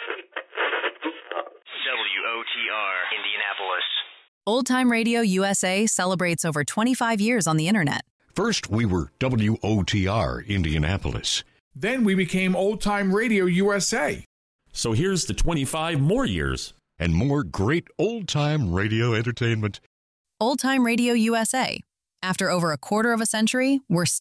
WOTR, Indianapolis. Old Time Radio USA celebrates over 25 years on the Internet. First, we were WOTR, Indianapolis. Then we became Old Time Radio USA. So here's the 25 more years. And more great old-time radio entertainment. Old Time Radio USA. After over a quarter of a century, we're